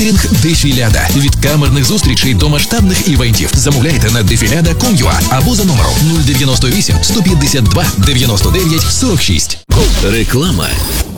Кетерінг Дефіляда. Від камерних зустрічей до масштабних івентів. Замовляйте на defilada.com.ua або за номером 098 152 99 46. Реклама.